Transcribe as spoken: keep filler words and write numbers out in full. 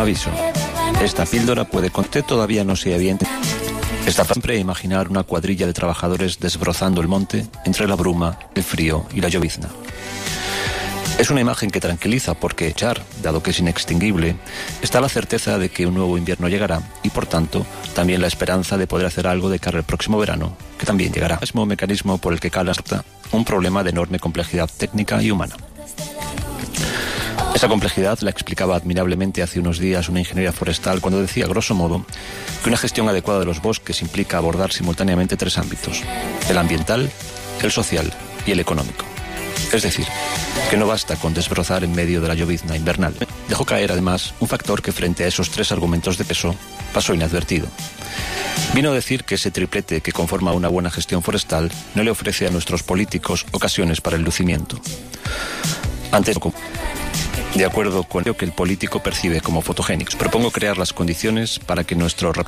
Aviso. Esta píldora puede que usted todavía no sea bien. Está siempre imaginar una cuadrilla de trabajadores desbrozando el monte entre la bruma, el frío y la llovizna. Es una imagen que tranquiliza porque echar, dado que es inextinguible, está la certeza de que un nuevo invierno llegará y, por tanto, también la esperanza de poder hacer algo de cara al próximo verano, que también llegará. El mismo mecanismo por el que cala un problema de enorme complejidad técnica y humana. Esa complejidad la explicaba admirablemente hace unos días una ingeniera forestal cuando decía, grosso modo, que una gestión adecuada de los bosques implica abordar simultáneamente tres ámbitos: el ambiental, el social y el económico. Es decir, que no basta con desbrozar en medio de la llovizna invernal. Dejó caer, además, un factor que frente a esos tres argumentos de peso pasó inadvertido. Vino a decir que ese triplete que conforma una buena gestión forestal no le ofrece a nuestros políticos ocasiones para el lucimiento. Antes, de acuerdo con lo que el político percibe como fotogénicos, propongo crear las condiciones para que nuestro